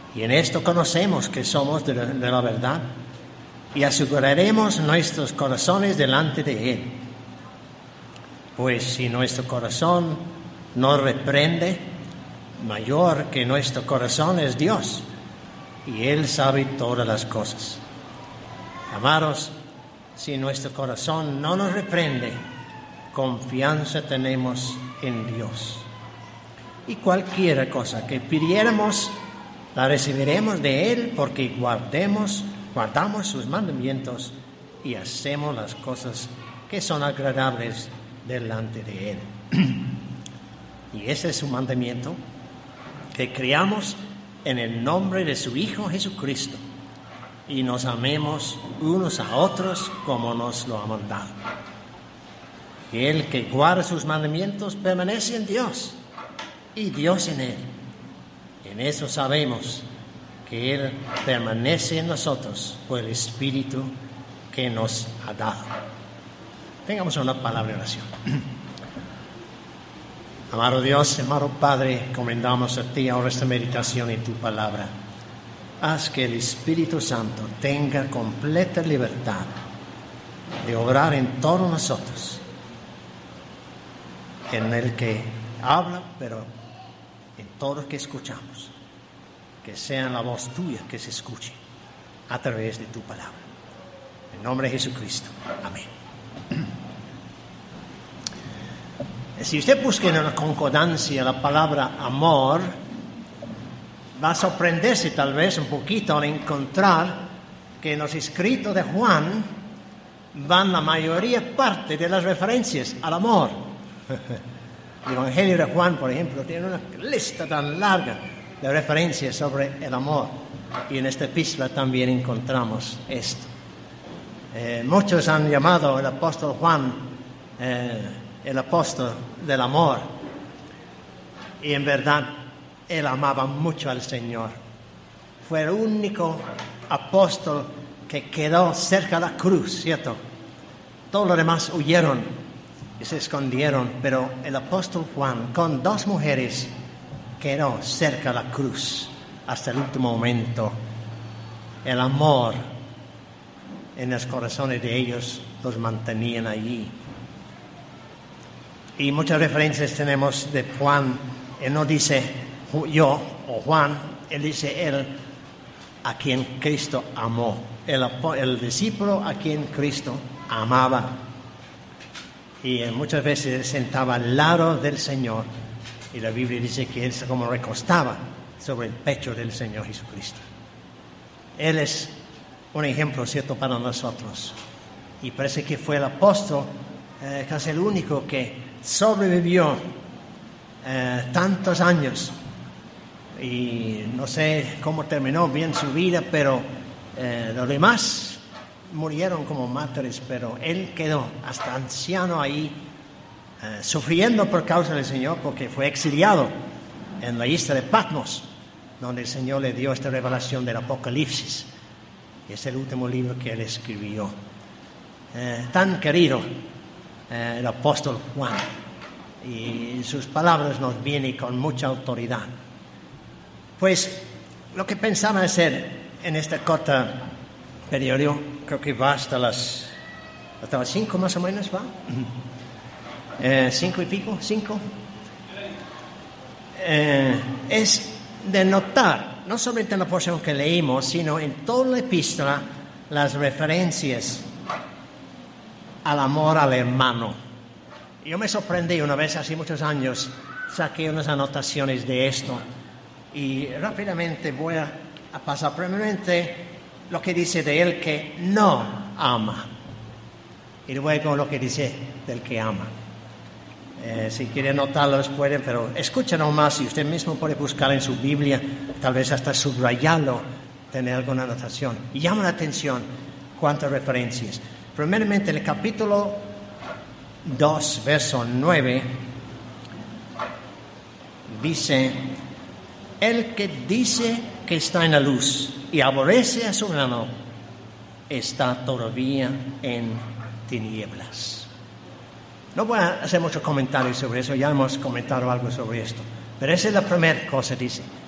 Y en esto conocemos que somos de la verdad y aseguraremos nuestros corazones delante de Él. Pues si nuestro corazón nos reprende, mayor que nuestro corazón es Dios, y Él sabe todas las cosas. Amados, si nuestro corazón no nos reprende, confianza tenemos en Dios. Y cualquier cosa que pidiéramos, la recibiremos de Él, porque guardamos sus mandamientos y hacemos las cosas que son agradables delante de Él. Y ese es su mandamiento, que creamos en el nombre de su Hijo Jesucristo y nos amemos unos a otros como nos lo ha mandado. Y el que guarda sus mandamientos permanece en Dios y Dios en él. En eso sabemos que Él permanece en nosotros por el Espíritu que nos ha dado. Tengamos una palabra de oración. Amado Dios, amado Padre, encomendamos a Ti ahora esta meditación en Tu palabra. Haz que el Espíritu Santo tenga completa libertad de obrar en todos nosotros, en el que habla, pero en todo lo que escuchamos. Que sea la voz Tuya que se escuche a través de Tu palabra. En nombre de Jesucristo. Amén. Si usted busca en una concordancia la palabra amor, va a sorprenderse tal vez un poquito al encontrar que en los escritos de Juan van la mayoría parte de las referencias al amor. El Evangelio de Juan, por ejemplo, tiene una lista tan larga de referencias sobre el amor, y en esta epístola también encontramos esto. Muchos han llamado al apóstol Juan el apóstol del amor, y en verdad él amaba mucho al Señor. Fue el único apóstol que quedó cerca de la cruz, ¿cierto? Todos los demás huyeron y se escondieron, pero el apóstol Juan, con 2 mujeres, quedó cerca de la cruz hasta el último momento. El amor en los corazones de ellos los mantenían allí. Y muchas referencias tenemos de Juan. Él no dice yo o Juan, él dice él, a quien Cristo amó. El discípulo a quien Cristo amaba. Y muchas veces él sentaba al lado del Señor. Y la Biblia dice que él se como recostaba sobre el pecho del Señor Jesucristo. Él es un ejemplo, ¿cierto?, para nosotros. Y parece que fue el apóstol, casi el único que sobrevivió tantos años. Y no sé cómo terminó bien su vida, pero los demás murieron como mártires, pero él quedó hasta anciano ahí, sufriendo por causa del Señor, porque fue exiliado en la isla de Patmos, donde el Señor le dio esta revelación del Apocalipsis. Es el último libro que él escribió. Tan querido el apóstol Juan, y sus palabras nos vienen con mucha autoridad. Pues lo que pensaba hacer en esta corta periodo, creo que va hasta las 5 más o menos, ¿va? 5 y pico, 5. Es de notar, no solamente en la porción que leímos, sino en toda la epístola, las referencias al amor al hermano. Yo me sorprendí una vez, hace muchos años, saqué unas anotaciones de esto, y rápidamente voy a pasar primeramente lo que dice de él que no ama, y luego lo que dice del que ama. Si quieren notarlos pueden, pero escuchen nomás, y usted mismo puede buscar en su Biblia, tal vez hasta subrayarlo, tener alguna anotación. Y llama la atención cuántas referencias. Primeramente, en el capítulo 2, verso 9, dice: el que dice que está en la luz y aborrece a su hermano está todavía en tinieblas. No voy a hacer muchos comentarios sobre eso, ya hemos comentado algo sobre esto, pero esa es la primera cosa, dice: